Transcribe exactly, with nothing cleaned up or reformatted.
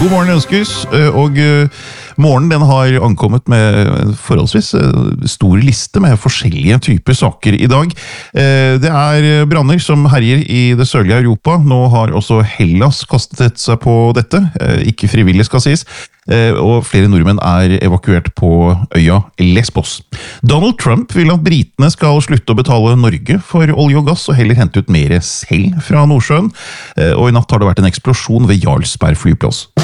God morgen ønskes, og morgenen den har ankommet med en forholdsvis stor liste med forskjellige typer saker i dag. Det er branner som herjer i det sørlige Europa. Nå har også Hellas kastet seg på dette, ikke frivillig skal sies, og flere nordmenn er evakuert på øya Lesbos. Donald Trump vil at britene skal slutte å betale Norge for olje og gass og heller hente ut mer selv fra Nordsjøen, og i natt har det vært en eksplosjon ved Jarlsberg flyplass.